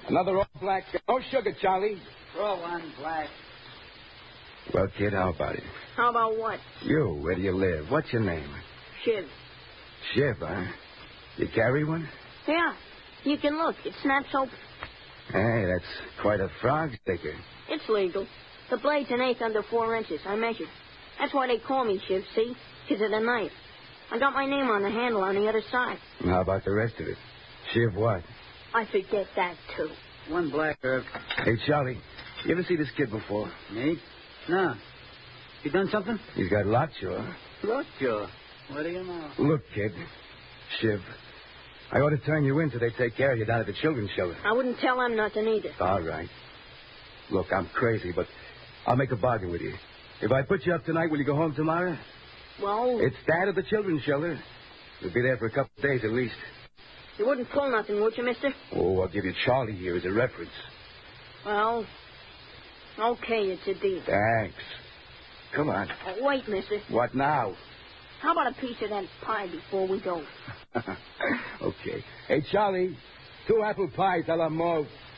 Another all black. No sugar, Charlie. Throw one black. Well, kid, how about it? How about what? You, where do you live? What's your name? Shiv. Shiv, huh? You carry one? Yeah. You can look. It snaps open. Hey, that's quite a frog sticker. It's legal. The blade's an eighth under 4 inches. I measured. That's why they call me Shiv, see? Because of the knife. I got my name on the handle on the other side. And how about the rest of it? Shiv what? I forget that, too. One black, Irv. Hey, Charlie, you ever see this kid before? Me? No. You done something? He's got lockjaw. Lockjaw. What do you know? Look, kid. Shiv, I ought to turn you in till they take care of you down at the children's shelter. I wouldn't tell them nothing either. All right. Look, I'm crazy, but I'll make a bargain with you. If I put you up tonight, will you go home tomorrow? Well... It's Dad at the children's shelter. You'll be there for a couple of days at least. You wouldn't pull nothing, would you, mister? Oh, I'll give you Charlie here as a reference. Well, okay, it's a deal. Thanks. Come on. Wait, mister. What now? How about a piece of that pie before we go? Okay. Hey, Charlie, 2 apple pies a la mauve.